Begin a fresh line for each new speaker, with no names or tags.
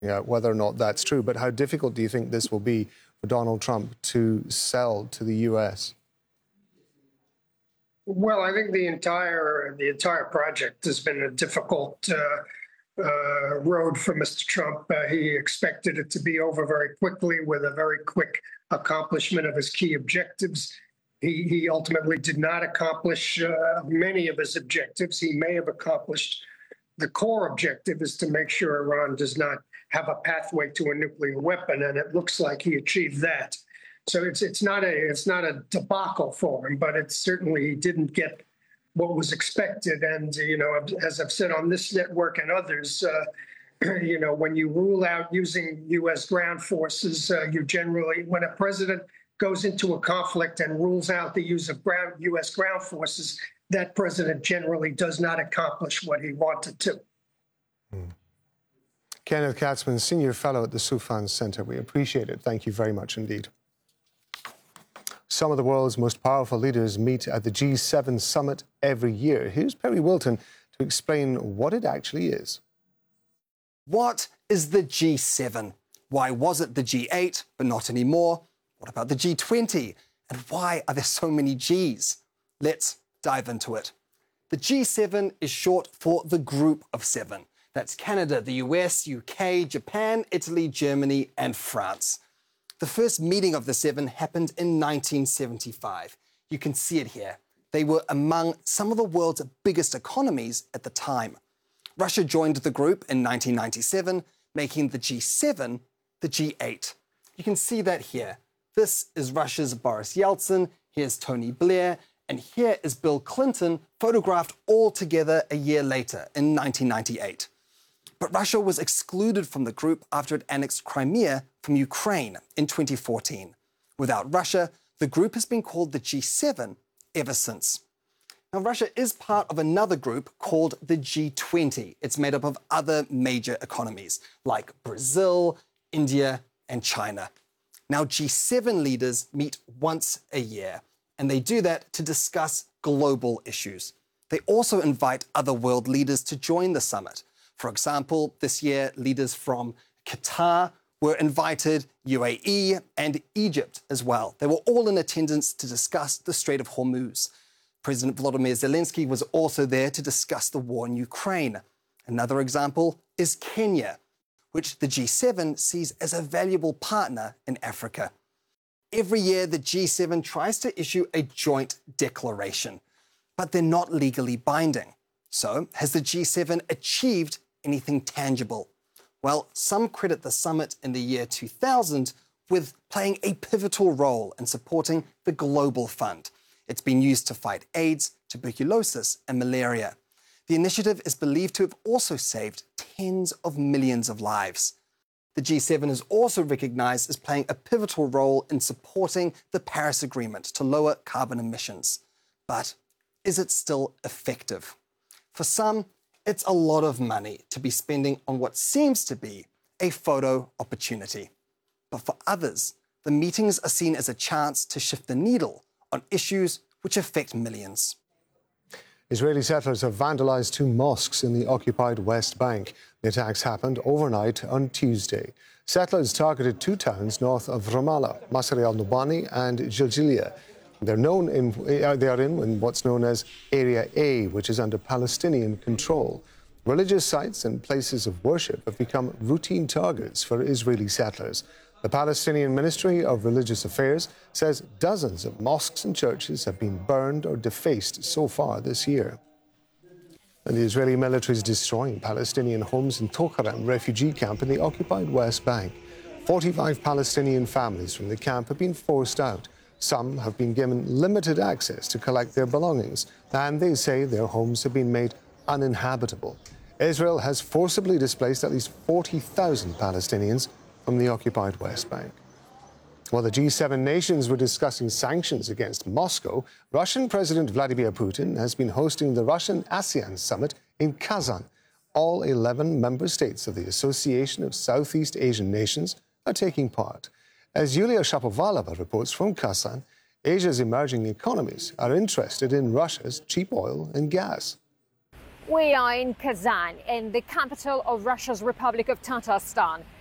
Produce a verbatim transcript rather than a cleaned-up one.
out whether or not that's true. But how difficult do you think this will be for Donald Trump to sell to the U S?
Well, I think the entire the entire project has been a difficult uh, uh, road for Mister Trump. Uh, he expected it to be over very quickly with a very quick accomplishment of his key objectives. He, he ultimately did not accomplish uh, many of his objectives. He may have accomplished the core objective, is to make sure Iran does not have a pathway to a nuclear weapon, and it looks like he achieved that. So it's it's not a it's not a debacle for him, but it's certainly he didn't get what was expected. And you know, as I've said on this network and others, uh, you know, when you rule out using U S ground forces, uh, you generally, when a president goes into a conflict and rules out the use of ground, U S ground forces, that president generally does not accomplish what he wanted to.
Hmm. Kenneth Katzman, Senior Fellow at the Soufan Center. We appreciate it. Thank you very much indeed. Some of the world's most powerful leaders meet at the G seven summit every year. Here's Perry Wilton to explain what it actually is.
What is the G seven? Why was it the G eight, but not anymore? What about the G twenty? And why are there so many Gs? Let's dive into it. The G seven is short for the Group of Seven. That's Canada, the U S, U K, Japan, Italy, Germany, and France. The first meeting of the seven happened in nineteen seventy-five. You can see it here. They were among some of the world's biggest economies at the time. Russia joined the group in nineteen ninety-seven, making the G seven the G eight. You can see that here. This is Russia's Boris Yeltsin, here's Tony Blair, and here is Bill Clinton, photographed all together a year later in nineteen ninety-eight. But Russia was excluded from the group after it annexed Crimea from Ukraine in twenty fourteen. Without Russia, the group has been called the G seven ever since. Now, Russia is part of another group called the G twenty. It's made up of other major economies like Brazil, India, and China. Now, G seven leaders meet once a year, and they do that to discuss global issues. They also invite other world leaders to join the summit. For example, this year, leaders from Qatar were invited, U A E and Egypt as well. They were all in attendance to discuss the Strait of Hormuz. President Volodymyr Zelensky was also there to discuss the war in Ukraine. Another example is Kenya, which the G seven sees as a valuable partner in Africa. Every year, the G seven tries to issue a joint declaration, but they're not legally binding. So, has the G seven achieved anything tangible? Well, some credit the summit in the year two thousand with playing a pivotal role in supporting the Global Fund. It's been used to fight AIDS, tuberculosis, and malaria. The initiative is believed to have also saved tens of millions of lives. The G seven is also recognized as playing a pivotal role in supporting the Paris Agreement to lower carbon emissions. But is it still effective? For some, it's a lot of money to be spending on what seems to be a photo opportunity. But for others, the meetings are seen as a chance to shift the needle on issues which affect millions.
Israeli settlers have vandalized two mosques in the occupied West Bank. The attacks happened overnight on Tuesday. Settlers targeted two towns north of Ramallah, Masri al-Nubani and Jiljilia. They're known in, they are in what's known as Area A, which is under Palestinian control. Religious sites and places of worship have become routine targets for Israeli settlers. The Palestinian Ministry of Religious Affairs says dozens of mosques and churches have been burned or defaced so far this year. And the Israeli military is destroying Palestinian homes in Tulkarem refugee camp in the occupied West Bank. forty-five Palestinian families from the camp have been forced out. Some have been given limited access to collect their belongings, and they say their homes have been made uninhabitable. Israel has forcibly displaced at least forty thousand Palestinians from the occupied West Bank. While the G seven nations were discussing sanctions against Moscow, Russian President Vladimir Putin has been hosting the Russian ASEAN summit in Kazan. All eleven member states of the Association of Southeast Asian Nations are taking part. As Yulia Shapovalova reports from Kazan, Asia's emerging economies are interested in Russia's cheap oil and gas.
We are in Kazan, in the capital of Russia's Republic of Tatarstan.